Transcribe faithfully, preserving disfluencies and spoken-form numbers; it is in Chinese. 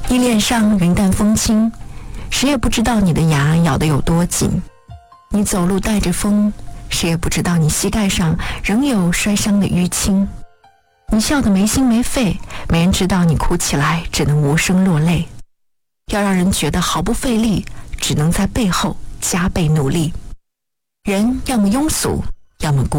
你脸上云淡风轻，谁也不知道你的牙咬得有多紧。你走路带着风，谁也不知道你膝盖上仍有摔伤的淤青。你笑得没心没肺，没人知道你哭起来只能无声落泪。要让人觉得毫不费力，只能在背后加倍努力。人要么庸俗，要么孤